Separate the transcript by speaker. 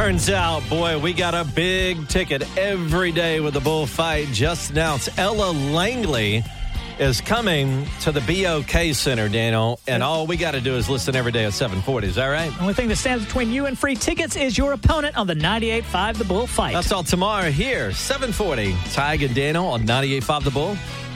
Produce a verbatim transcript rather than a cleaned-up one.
Speaker 1: Turns out, boy, we got a big ticket every day with the bullfight. Just announced Ella Langley is coming to the B O K Center, Daniel, and all we got to do is listen every day at seven forty. Is that right?
Speaker 2: The only thing that stands between you and free tickets is your opponent on the ninety-eight point five The Bull Fight.
Speaker 1: That's all tomorrow here, seven forty. Tig and Daniel on ninety-eight point five The Bull.